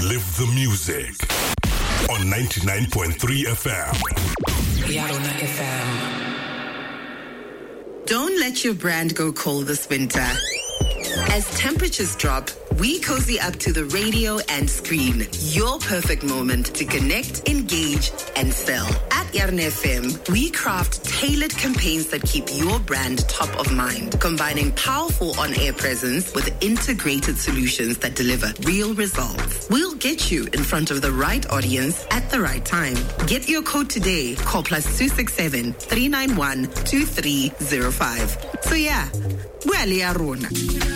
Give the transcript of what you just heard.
Live the music on 99.3 FM. Yarona FM. Don't let your brand go cold this winter. As temperatures drop, we cozy up to the radio and screen. Your perfect moment to connect, engage, and sell. At Yarona FM, we craft tailored campaigns that keep your brand top of mind, combining powerful on-air presence with integrated solutions that deliver real results. We'll get you in front of the right audience at the right time. Get your code today. Call +267 391 2305. So yeah, we're Yarona.